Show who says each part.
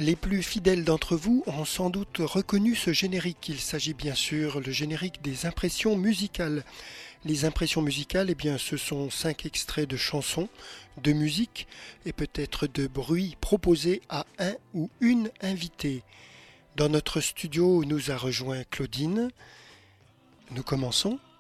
Speaker 1: Les plus fidèles d'entre vous ont sans doute reconnu ce générique. Il s'agit bien sûr le générique des impressions musicales. Les impressions musicales, eh bien, ce sont 5 extraits de chansons, de musique et peut-être de bruits proposés à un ou une invitée. Dans notre studio nous a rejoint Claudine. Nous commençons.